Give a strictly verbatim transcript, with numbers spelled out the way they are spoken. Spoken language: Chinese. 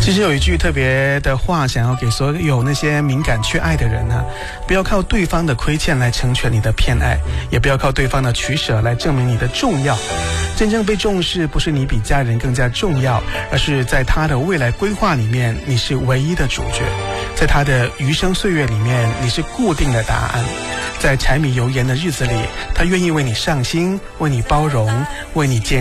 其实有一句特别的话想要给所有那些敏感缺爱的人呢、啊，不要靠对方的亏欠来成全你的偏爱，也不要靠对方的取舍来证明你的重要。真正被重视不是你比家人更加重要，而是在他的未来规划里面你是唯一的主角，在他的余生岁月里面你是固定的答案。在柴米油盐的日子里，他愿意为你上心，为你包容，为你坚